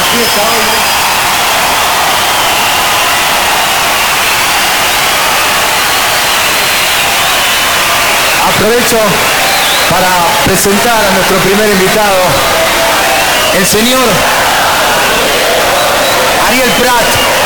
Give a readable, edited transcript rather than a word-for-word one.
fiesta hoy, ¿no? Aprovecho para presentar a nuestro primer invitado, el señor Ariel Prat.